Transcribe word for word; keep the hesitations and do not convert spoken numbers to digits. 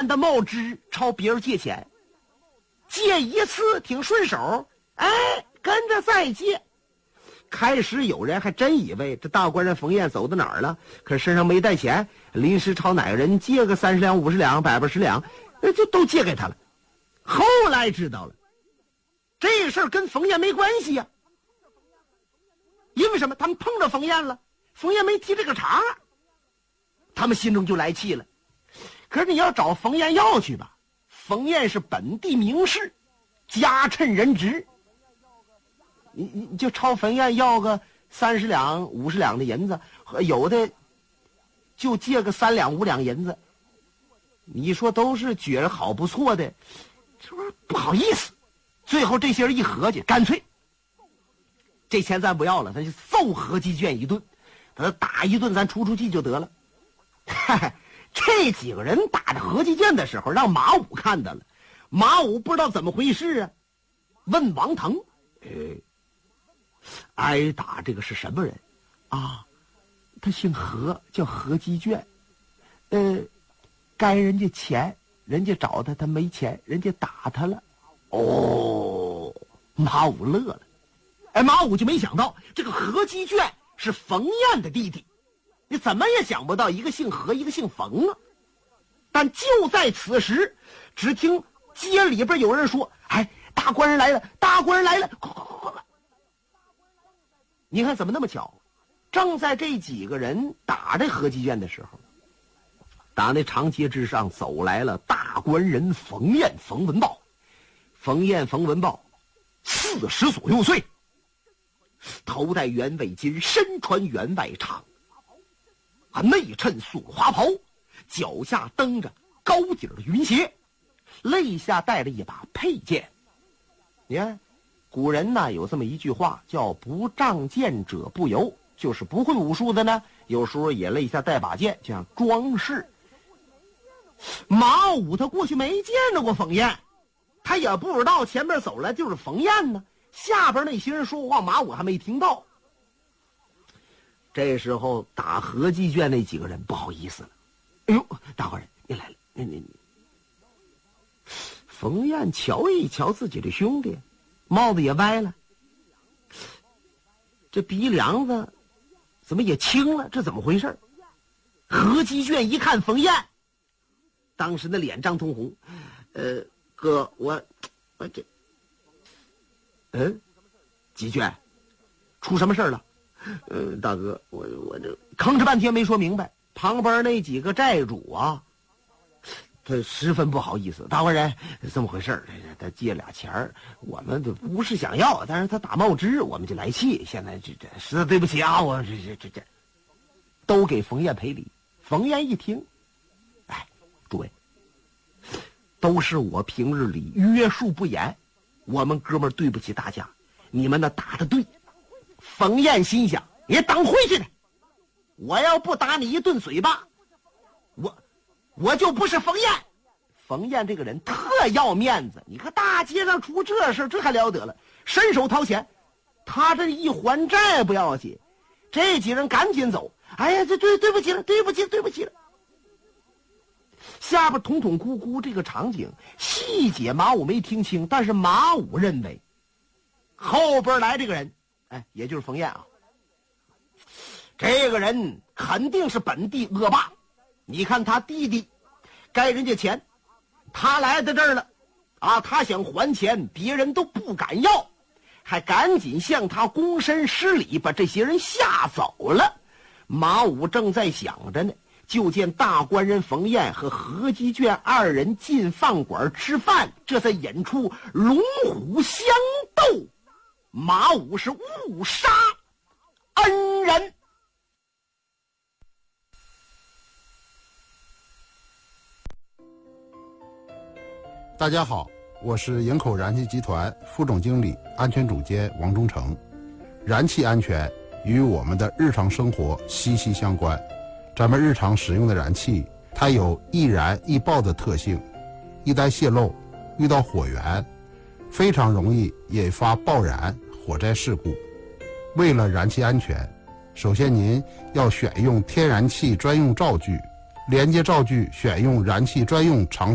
的冒支朝别人借钱，借一次挺顺手，哎，跟着再借。开始有人还真以为这大官人冯彦走到哪儿了，可是身上没带钱，临时朝哪个人借个三十两、五十两、百八十两，就都借给他了。后来知道了，这个事儿跟冯彦没关系呀、啊，因为什么？他们碰着冯彦了，冯彦没提这个茬，他们心中就来气了。可是你要找冯彦要去吧，冯彦是本地名士，家趁人直，你你就朝冯彦要个三十两、五十两的银子，有的就借个三两、五两银子。你说都是觉着好不错的，是不是不好意思？最后这些人一合计，干脆这钱咱不要了，咱就揍何继卷一顿，把他打一顿，咱出出气就得了。这几个人打着何继卷的时候，让马武看到了。马武不知道怎么回事啊，问王腾：“呃，挨打这个是什么人？啊，他姓何，叫何继卷。呃，该人家钱，人家找他，他没钱，人家打他了。”哦，马武乐了。哎，马武就没想到这个何继卷是冯彦的弟弟。你怎么也想不到，一个姓何，一个姓冯啊！但就在此时，只听街里边有人说：“哎，大官人来了，大官人来了！”快快快快！你看怎么那么巧？正在这几个人打这何继卷的时候，打那长街之上走来了大官人冯彦、冯文豹。冯彦、冯文豹四十左右岁，头戴圆尾巾，身穿员外长。啊，内衬素花袍，脚下蹬着高底的云鞋，肋下带着一把佩剑。你看，古人呢有这么一句话，叫“不仗剑者不游”，就是不会武术的呢，有时候也肋下带把剑，这样装饰。马武他过去没见着过冯彦，他也不知道前面走来就是冯彦呢。下边那些人说话，马武还没听到。这时候打何继卷那几个人不好意思了，哎呦，大官人你来了，你你你。冯彦瞧一瞧自己的兄弟，帽子也歪了，这鼻梁子怎么也青了，这怎么回事？何继卷一看冯彦，当时那脸涨通红，呃，哥，我我这，嗯，继卷，出什么事了？呃，大哥，我我这吭哧半天没说明白。旁边那几个债主啊，他十分不好意思。大官人，这么回事他借俩钱儿，我们不是想要，但是他打冒支，我们就来气。现在这这实在对不起啊，我这这这这都给冯彦赔礼。冯彦一听，哎，诸位，都是我平日里约束不严，我们哥们儿对不起大家，你们那打得对。冯彦心想，你等回去的，我要不打你一顿嘴巴，我我就不是冯彦。冯彦这个人特要面子，你看大街上出这事，这还了得了，伸手掏钱，他这一还债不要紧，这几人赶紧走。哎呀，这对对不起了，对不起对不起了。下边捅捅咕咕这个场景细节马武没听清，但是马武认为后边来这个人，哎，也就是冯彦啊，这个人肯定是本地恶霸。你看他弟弟该人家钱，他来到这儿了啊，他想还钱，别人都不敢要，还赶紧向他躬身施礼，把这些人吓走了。马武正在想着呢，就见大官人冯彦和何继卷二人进饭馆吃饭，这才引出龙虎相斗。马武是误杀恩人。 大家好，我是营口燃气集团副总经理、安全总监王忠诚。燃气安全与我们的日常生活息息相关。咱们日常使用的燃气，它有易燃易爆的特性，一旦泄漏，遇到火源，非常容易引发爆燃、火灾事故。为了燃气安全，首先您要选用天然气专用灶具，连接灶具选用燃气专用长